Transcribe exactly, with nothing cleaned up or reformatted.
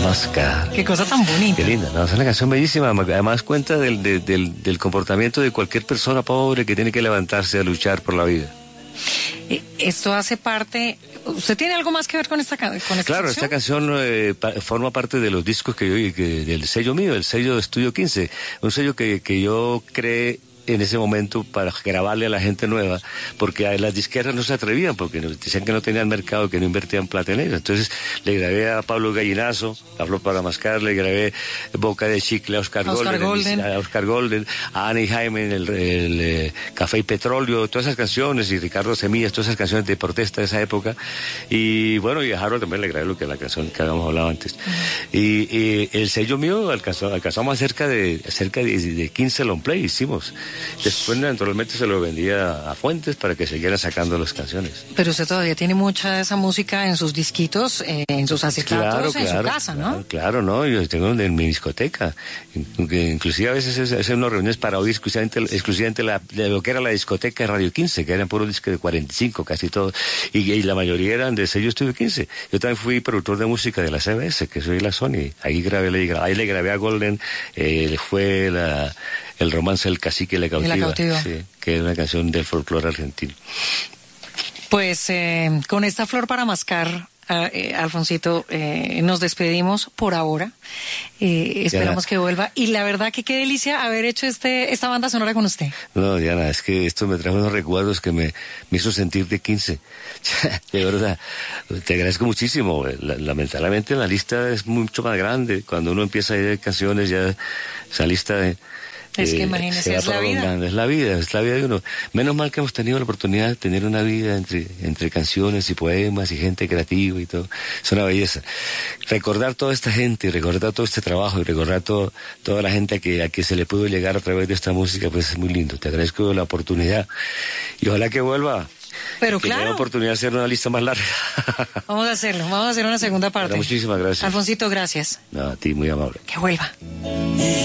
Mascar. Qué cosa tan bonita. Qué linda, ¿no? Es una canción bellísima, además cuenta del, del, del, del comportamiento de cualquier persona pobre que tiene que levantarse a luchar por la vida. Esto hace parte... ¿Usted tiene algo más que ver con esta, con esta Claro, canción? esta canción eh, pa, forma parte de los discos que yo, que, del sello mío, el sello de Estudio quince, un sello que, que yo creé en ese momento para grabarle a la gente nueva, porque a las disqueras no se atrevían, porque nos decían que no tenían mercado, que no invertían plata en ello. Entonces le grabé a Pablo Gallinazo, a Flor para Mascar, le grabé Boca de Chicle a Oscar, Oscar Golden, Golden. a Oscar Golden, a Ana y Jaime, el, el, el eh, Café y Petróleo, todas esas canciones, y Ricardo Semillas, todas esas canciones de protesta de esa época. Y bueno, y a Harold también le grabé lo que la canción que habíamos hablado antes. Uh-huh. y, y el sello mío alcanzó, alcanzamos cerca de cerca de, de quince long play hicimos. Después naturalmente se lo vendía a Fuentes para que siguieran sacando las canciones. Pero usted todavía tiene mucha de esa música en sus disquitos, eh, en sus acetatos, claro, en claro, su casa, ¿no? Claro, claro, no, yo tengo en mi discoteca. Inclusive a veces es, es unas reuniones para oír exclusivamente, exclusivamente la, de lo que era la discoteca de Radio quince, que eran puros discos de cuarenta y cinco casi todos, y, y la mayoría eran de sello Estudio quince. Yo también fui productor de música de la C B S, que soy la Sony. Ahí grabé, ahí le grabé a Golden, eh, fue la... El romance del cacique y la cautiva, la cautiva. Sí, que es una canción del folclore argentino. Pues eh, con esta Flor para Mascar, eh, Alfonsito, eh, nos despedimos por ahora. Eh, esperamos Diana, que vuelva. Y la verdad que qué delicia haber hecho este esta banda sonora con usted. No, Diana, es que esto me trajo unos recuerdos que me, me hizo sentir de quince. De verdad, te agradezco muchísimo. Lamentablemente la lista es mucho más grande. Cuando uno empieza a ir canciones, ya esa lista de... Es que imagínese, es la vida. Es la vida, es la vida de uno. Menos mal que hemos tenido la oportunidad de tener una vida entre, entre canciones y poemas y gente creativa y todo. Es una belleza. Recordar toda esta gente y recordar todo este trabajo y recordar todo, toda la gente a que, a que se le pudo llegar a través de esta música, pues es muy lindo. Te agradezco la oportunidad y ojalá que vuelva. Pero que claro. tenga la oportunidad de hacer una lista más larga. Vamos a hacerlo, vamos a hacer una segunda parte. Pero muchísimas gracias. Alfonsito, gracias. No, a ti, muy amable. Que vuelva.